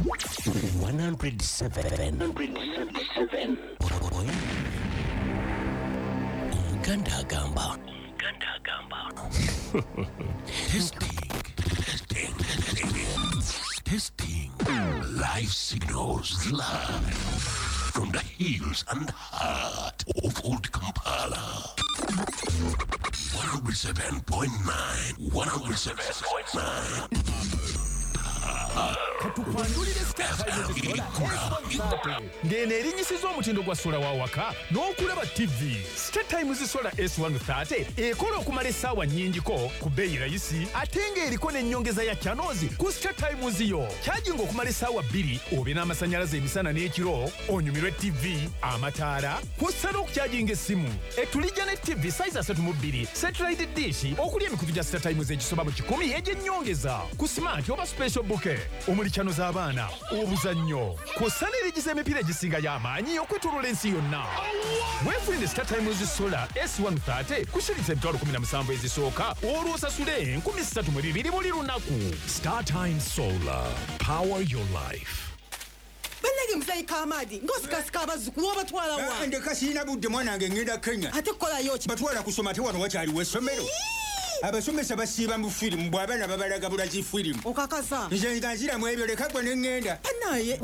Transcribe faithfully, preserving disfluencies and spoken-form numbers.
one oh seven. Omuganda agamba. Omuganda agamba. Testing. Testing. Testing. Live signals live from the hills and heart of Old Kampala. one oh seven point nine. one oh seven point nine. ngene erinyisiza omutindo gwa sola wa waka n'okulaba T V. Star Times Solar S one thirty ekola okumala essaawa nnyingiko ku bbeeyi rayisi ate ng'eriko n'ennyongeza ya channels ku Star Times yo. Kyajinga okumala essaawa bbiri obe n'amasannyalaze emisana n'ekiro onyumirwe T V, amataala, kw'ossa n'okukyajinga essimu. Etulijja ne T V size asatu mu bbiri satellite dish okuli emikutu gya Star Times egisoba mu kikumi egy'ennyongeza ku smart oba special bouquet omuli chano z'abaana obuzannyo kw'ossa n'erigiza emipiira egisinga y'amaanyi okwetooloola ensi yonna. Weefunire Star Times Solar S one thirty kusiritsa emitwalo kumi na musanvu ezisooka olw'osasule enkumi ssatu mu bibiri buli lunaku. Star Times Solar, power your life. Bannage musayi Kamadi ng'osikasika abazzukulu obatwala wa? Ndeka sirina budde mwanange ngenda Kenya. Ate kukolayo ki? Batwala kusoma ate wano wakyaliwo essomero. Abasomesa basiiba mu firimu bw'abaana babalagabula zi firimu. Okakasa. Nze nga nziramu ebyo leka gwe ne ŋŋenda. Bannaaye